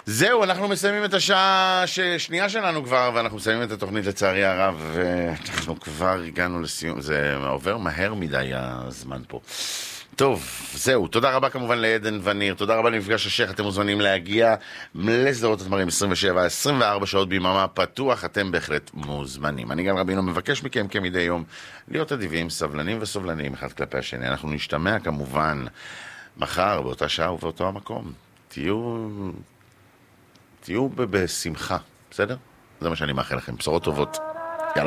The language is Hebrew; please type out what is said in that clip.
זהו, אנחנו מסיימים את השעה שנייה שלנו כבר, ואנחנו מסיימים את התוכנית לצערי הרב, ואנחנו כבר הגענו לסיום, זה עובר מהר מדי הזמן פה. טוב, זהו, תודה רבה כמובן לעדן וניר, תודה רבה למפגש השייח, אתם מוזמנים להגיע לסדרות התמרים 27-24 שעות ביממה פתוח, אתם בהחלט מוזמנים. אני גל רבינו מבקש מכם כמדי יום להיות אדיבים, סבלנים וסובלניים אחד כלפי השני. אנחנו נשתמע כמובן מחר באותה שעה ובאותו המקום. תהיו בשמחה, בסדר? זה מה שאני מאחל לכם, בשורות טובות.